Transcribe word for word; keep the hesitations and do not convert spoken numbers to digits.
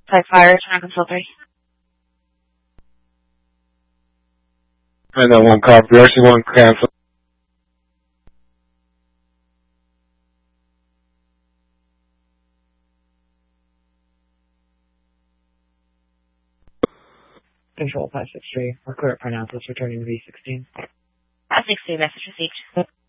Type fire, turn on control three. nine nine one copy, R C one cancel. Control five six three, we're clear at Parnassus, returning to V sixteen. five six three, message received.